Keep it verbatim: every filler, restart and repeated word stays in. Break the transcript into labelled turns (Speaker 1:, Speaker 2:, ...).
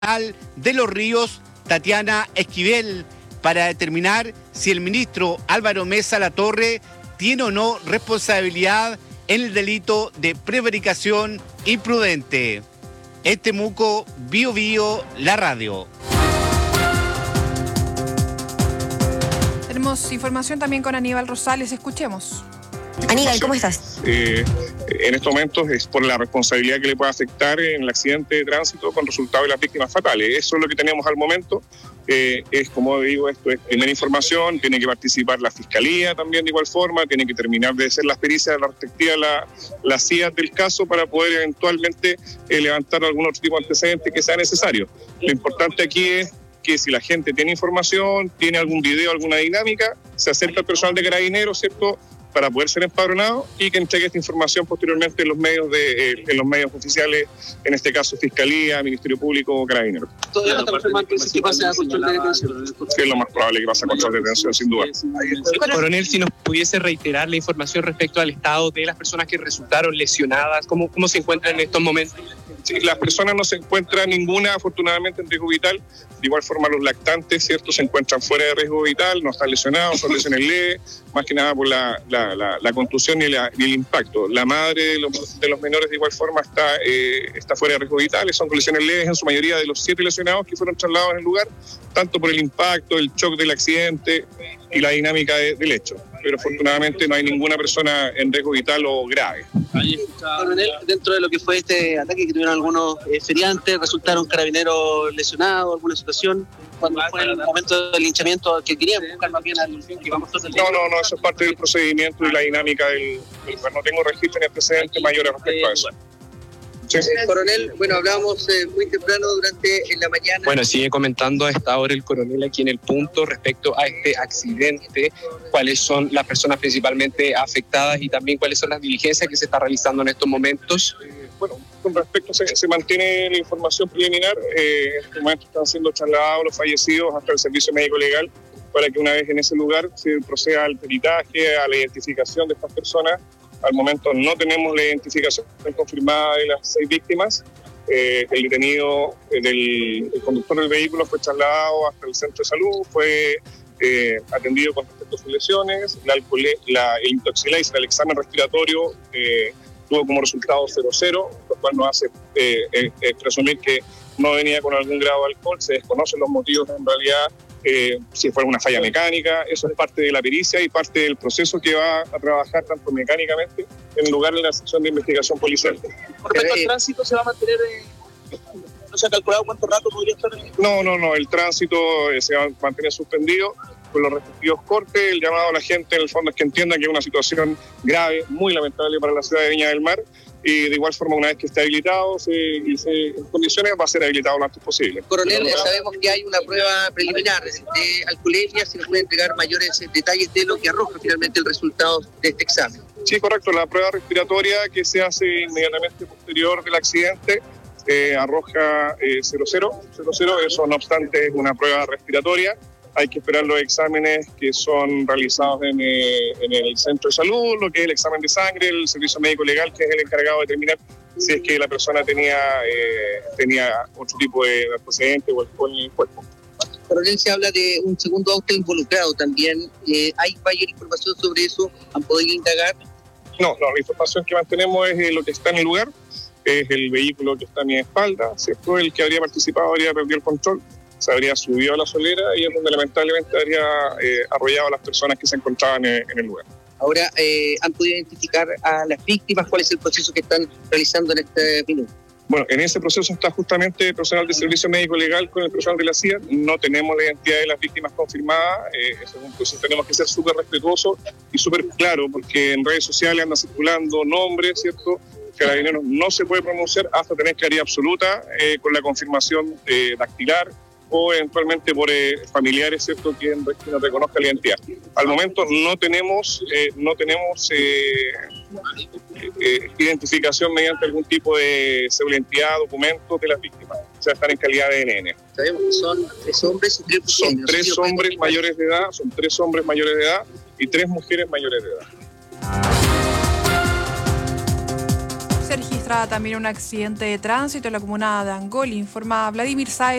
Speaker 1: de los Ríos, Tatiana Esquivel, para determinar si el ministro Álvaro Mesa Latorre tiene o no responsabilidad en el delito de prevaricación imprudente. Este Temuco, Bio Bio, la radio.
Speaker 2: Tenemos información también con Aníbal Rosales, escuchemos.
Speaker 3: Aníbal, ¿cómo estás?
Speaker 4: Eh, en estos momentos es por la responsabilidad que le puede afectar en el accidente de tránsito con resultado de las víctimas fatales. Eso es lo que tenemos al momento. Eh, es, como digo, esto es primera información, tiene que participar la Fiscalía también de igual forma, tiene que terminar de hacer las pericias de la respectiva, la, las C I A del caso para poder eventualmente eh, levantar algún otro tipo de antecedente que sea necesario. Lo importante aquí es que si la gente tiene información, tiene algún video, alguna dinámica, se acerca al personal de Carabineros, ¿cierto?, para poder ser empadronado y que entregue esta información posteriormente en los medios de eh, en los medios oficiales, en este caso Fiscalía, Ministerio Público o Carabineros.
Speaker 5: ¿Todavía no está confirmado que se pase a control de detención?
Speaker 4: Sí, es lo más probable que pase a control de detención, sin duda.
Speaker 6: Coronel, si nos pudiese reiterar la información respecto al estado de las personas que resultaron lesionadas, ¿cómo, cómo se encuentran en estos momentos?
Speaker 4: Sí, las personas no se encuentran ninguna, afortunadamente, en riesgo vital. De igual forma, los lactantes, ¿cierto?, se encuentran fuera de riesgo vital, no están lesionados, son lesiones leves, más que nada por la, la, la, la contusión y, la, y el impacto. La madre de los, de los menores, de igual forma, está, eh, está fuera de riesgo vital, son lesiones leves en su mayoría de los siete lesionados que fueron trasladados en el lugar, tanto por el impacto, el shock del accidente y la dinámica de, del hecho. Pero afortunadamente no hay ninguna persona en riesgo vital o grave.
Speaker 5: Coronel, dentro de lo que fue este ataque que tuvieron algunos eh, feriantes, resultaron carabineros lesionados, alguna situación, cuando fue el momento del linchamiento que querían buscar más bien al que vamos a hacer.
Speaker 4: No, no, no, eso es parte del procedimiento y la dinámica del, del lugar. No tengo registro ni antecedentes mayores respecto a eso.
Speaker 5: Sí. Coronel, bueno, hablábamos eh, muy temprano durante en la mañana.
Speaker 6: Bueno, sigue comentando a esta hora el coronel aquí en el punto respecto a este accidente, cuáles son las personas principalmente afectadas y también cuáles son las diligencias que se están realizando en estos momentos.
Speaker 4: Eh, bueno, con respecto, se, se mantiene la información preliminar, eh, en este momento están siendo trasladados los fallecidos hasta el servicio médico legal para que una vez en ese lugar se proceda al peritaje, a la identificación de estas personas. Al momento no tenemos la identificación confirmada de las seis víctimas. Eh, el detenido, eh, del el conductor del vehículo fue trasladado hasta el centro de salud, fue eh, atendido con respecto a sus lesiones. La, la, el intoxilase, el examen respiratorio, eh, tuvo como resultado cero cero, lo cual nos hace eh, eh, eh, presumir que no venía con algún grado de alcohol. Se desconocen los motivos en realidad. Eh, si fue una falla mecánica, eso es parte de la pericia y parte del proceso que va a trabajar tanto mecánicamente en lugar de la sección de investigación policial.
Speaker 5: Con respecto al tránsito, ¿se va a mantener, eh, no se ha calculado cuánto rato podría estar? En...
Speaker 4: No, no, no, el tránsito eh, se va a mantener suspendido con los respectivos cortes. El llamado a la gente en el fondo es que entienda que es una situación grave, muy lamentable para la ciudad de Viña del Mar. Y de igual forma, una vez que esté habilitado se, y se, en condiciones, va a ser habilitado lo antes posible.
Speaker 5: Coronel, sabemos que hay una prueba preliminar de alcoholemia. Si nos puede entregar mayores detalles de lo que arroja finalmente el resultado de este examen.
Speaker 4: Sí, correcto. La prueba respiratoria que se hace inmediatamente posterior del accidente eh, arroja eh, cero cero. Eso, no obstante, es una prueba respiratoria. Hay que esperar los exámenes que son realizados en, eh, en el centro de salud, lo que es el examen de sangre, el servicio médico legal, que es el encargado de determinar si es que la persona tenía, eh, tenía otro tipo de antecedente o alcohol en el cuerpo.
Speaker 5: Coronel, se habla de un segundo auto involucrado también. Eh, ¿Hay mayor información sobre eso? ¿Han podido indagar?
Speaker 4: No, no, la información que mantenemos es eh, lo que está en el lugar, es el vehículo que está a mi espalda, ¿cierto? El que habría participado habría perdido el control, se habría subido a la solera y es donde lamentablemente habría eh, arrollado a las personas que se encontraban en, en el lugar.
Speaker 5: Ahora, eh, ¿han podido identificar a las víctimas? ¿Cuál es el proceso que están realizando en este minuto?
Speaker 4: Bueno, en ese proceso está justamente el personal de servicio médico legal con el personal de la C I A. No tenemos la identidad de las víctimas confirmadas. Eh, ese es un proceso que tenemos que ser súper respetuosos y súper claro, porque en redes sociales andan circulando nombres, ¿cierto? Carabineros no se puede pronunciar hasta tener claridad absoluta eh, con la confirmación eh, dactilar o eventualmente por eh, familiares, ¿cierto?, que no reconozca la identidad. Al momento no tenemos, eh, no tenemos eh, eh, identificación mediante algún tipo de identidad, documentos de las víctimas. O sea, están en calidad de N N.
Speaker 5: Sabemos que son tres hombres y tres mujeres.
Speaker 4: Son tres hombres mayores de edad, son tres hombres mayores de edad y tres mujeres mayores de edad.
Speaker 2: Se registra registra también un accidente de tránsito en la comuna de Angol, informa Vladimir Sáez.